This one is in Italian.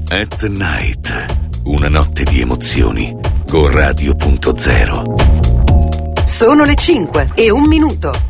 At Night, una notte di emozioni con Radio.0. Sono le 5:01.